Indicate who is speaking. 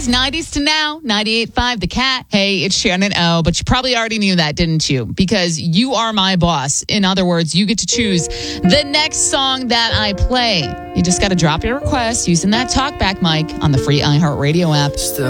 Speaker 1: It's 90s to now, 98.5 The Cat. Hey, it's Shannon O, but you probably already knew that, didn't you? Because you are my boss. In other words, you get to choose the next song that I play. You just got to drop your request using that talkback mic on the free iHeartRadio app.